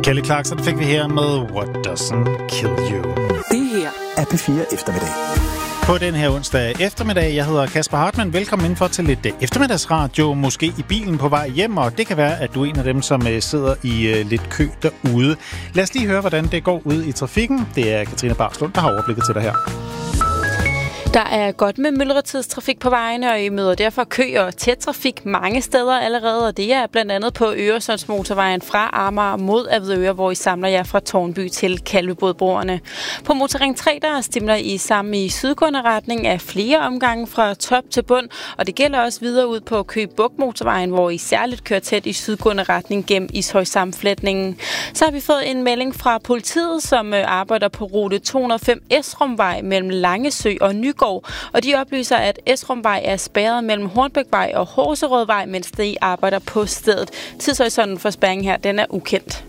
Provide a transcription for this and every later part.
Kelly Clarkson fik vi her med What Doesn't Kill You. Det her er P4 Eftermiddag. På den her onsdag eftermiddag, jeg hedder Kasper Hartmann. Velkommen indenfor til lidt eftermiddagsradio, måske i bilen på vej hjem, og det kan være, at du er en af dem, som sidder i lidt kø derude. Lad os lige høre, hvordan det går ud i trafikken. Det er Katrine Barslund, der har overblikket til dig her. Der er godt med myldretidstrafik på vejene, og I møder derfor kø og tæt trafik mange steder allerede, og det er blandt andet på Øresundsmotorvejen fra Amager mod Avedøre, hvor I samler jer fra Tårnby til Kalvebodbroerne. På Motorring 3, der stimler I sammen i sydgående retning af flere omgange fra top til bund, og det gælder også videre ud på Køge Bugt Motorvejen, hvor I særligt kører tæt i sydgående retning gennem Ishøj-sammenfletningen. Så har vi fået en melding fra politiet, som arbejder på rute 205 Esrumvej mellem Langesø og Nygaard, og de oplyser, at Esrumvej er spærret mellem Hornbækvej og Horserødvej, mens de arbejder på stedet. Tidshorisonten for spærringen her, den er ukendt.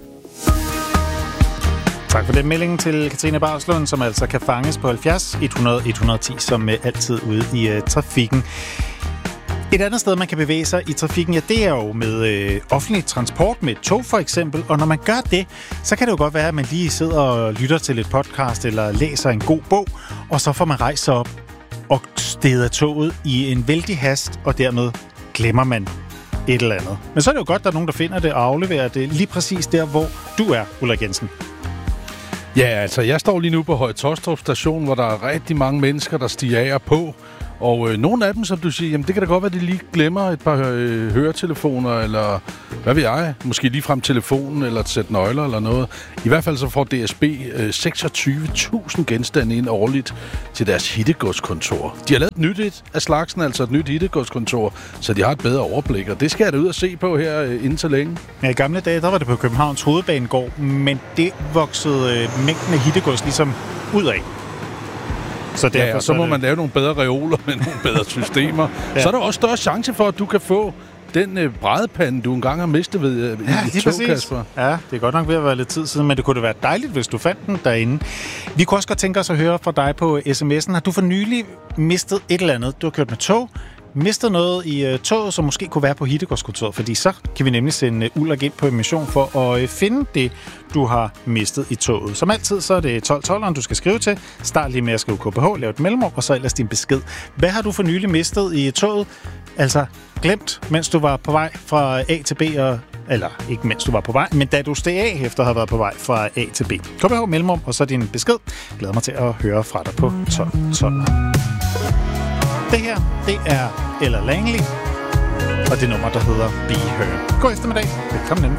Tak for den melding til Katrine Barslund, som altså kan fanges på 70 100 110, som altid ude i trafikken. Et andet sted, man kan bevæge sig i trafikken, ja, det er jo med offentlig transport, med tog for eksempel. Og når man gør det, så kan det jo godt være, at man lige sidder og lytter til et podcast eller læser en god bog, og så får man rejst sig op og steder toget i en vældig hast, og dermed glemmer man et eller andet. Men så er det jo godt, at der er nogen, der finder det og afleverer det lige præcis der, hvor du er, Ulrik Jensen. Ja, altså jeg står lige nu på Høje Taastrup station, hvor der er rigtig mange mennesker, der stiger af og på. Og nogle af dem, som du siger, jamen det kan da godt være, at de lige glemmer et par høretelefoner, eller hvad ved jeg, måske lige frem telefonen, eller et sæt nøgler, eller noget. I hvert fald så får DSB 26.000 genstande ind årligt til deres hittegodskontor. De har lavet et nyt et af slagsen, altså et nyt hittegodskontor, så de har et bedre overblik, og det skal jeg da ud og se på her inden så længe. Ja, i gamle dage, der var det på Københavns Hovedbanegård, men det voksede mængden af hittegods ligesom ud af. Så derfor, ja, og så må man lave nogle bedre reoler med nogle bedre systemer. Ja. Så er der også større chance for, at du kan få den brædepande, du engang har mistet ved i tog, Kasper. Ja, det er godt nok ved at være lidt tid siden, men det kunne da være dejligt, hvis du fandt den derinde. Vi kunne også godt tænke os at høre fra dig på sms'en. Har du for nylig mistet et eller andet? Du har kørt med tog, mistet noget i toget, som måske kunne være på hittegodskontoret, fordi så kan vi nemlig sende Ulrik ind på en mission for at finde det, du har mistet i toget. Som altid, så er det 12-12'eren, du skal skrive til. Start lige med at skrive KBH, lave et mellemrum, og så ellers din besked. Hvad har du for nylig mistet i toget? Altså glemt, mens du var på vej fra A til B, eller ikke mens du var på vej, men da du steg af efter at have været på vej fra A til B. KBH, mellemrum, og så din besked. Glæder mig til at høre fra dig på 12-12'eren. Det her, det er Ella Langley, og det nummer, der hedder Be Her. God eftermiddag. Velkommen indenfor.